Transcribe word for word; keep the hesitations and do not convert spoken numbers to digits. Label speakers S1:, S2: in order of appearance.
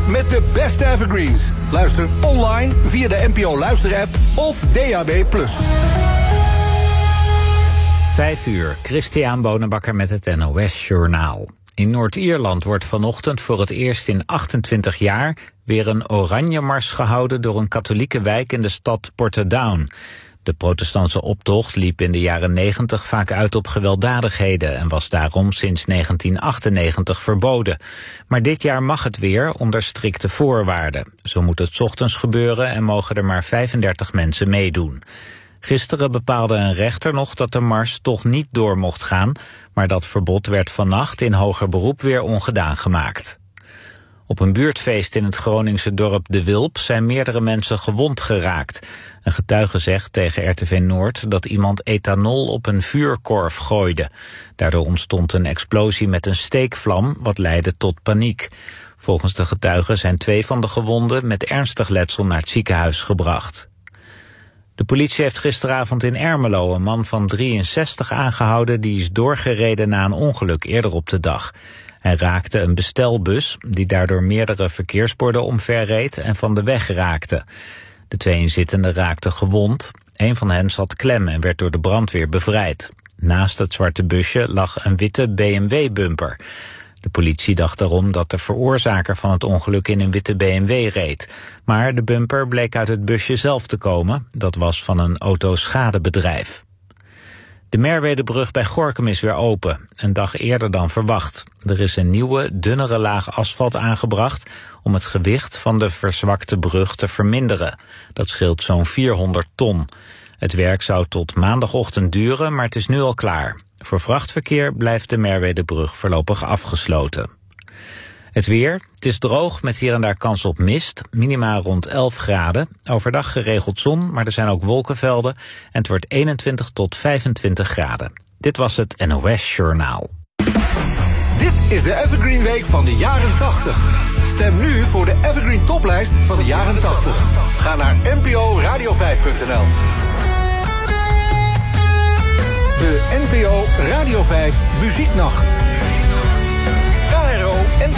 S1: met de beste evergreens. Luister online via de N P O Luisterapp of D A B plus.
S2: Vijf uur, Christian Bonenbakker met het N O S-journaal. In Noord-Ierland wordt vanochtend voor het eerst in achtentwintig jaar... weer een oranjemars gehouden door een katholieke wijk in de stad Portadown. De protestantse optocht liep in de jaren negentig vaak uit op gewelddadigheden... en was daarom sinds negentien achtennegentig verboden. Maar dit jaar mag het weer onder strikte voorwaarden. Zo moet het 's ochtends gebeuren en mogen er maar vijfendertig mensen meedoen. Gisteren bepaalde een rechter nog dat de mars toch niet door mocht gaan... maar dat verbod werd vannacht in hoger beroep weer ongedaan gemaakt. Op een buurtfeest in het Groningse dorp De Wilp zijn meerdere mensen gewond geraakt. Een getuige zegt tegen R T V Noord dat iemand ethanol op een vuurkorf gooide. Daardoor ontstond een explosie met een steekvlam, wat leidde tot paniek. Volgens de getuige zijn twee van de gewonden met ernstig letsel naar het ziekenhuis gebracht. De politie heeft gisteravond in Ermelo een man van drieënzestig aangehouden... die is doorgereden na een ongeluk eerder op de dag. Hij raakte een bestelbus, die daardoor meerdere verkeersborden omverreed en van de weg raakte. De twee inzittenden raakten gewond. Een van hen zat klem en werd door de brandweer bevrijd. Naast het zwarte busje lag een witte B M W-bumper. De politie dacht daarom dat de veroorzaker van het ongeluk in een witte B M W reed. Maar de bumper bleek uit het busje zelf te komen. Dat was van een autoschadebedrijf. De Merwedebrug bij Gorinchem is weer open, een dag eerder dan verwacht. Er is een nieuwe, dunnere laag asfalt aangebracht om het gewicht van de verzwakte brug te verminderen. Dat scheelt zo'n vierhonderd ton. Het werk zou tot maandagochtend duren, maar het is nu al klaar. Voor vrachtverkeer blijft de Merwedebrug voorlopig afgesloten. Het weer, het is droog met hier en daar kans op mist, minima rond elf graden. Overdag geregeld zon, maar er zijn ook wolkenvelden en het wordt eenentwintig tot vijfentwintig graden. Dit was het N O S-journaal.
S1: Dit is de Evergreen Week van de jaren tachtig. Stem nu voor de Evergreen toplijst van de jaren tachtig. Ga naar N P O Radio vijf punt n l. De N P O Radio vijf Muzieknacht.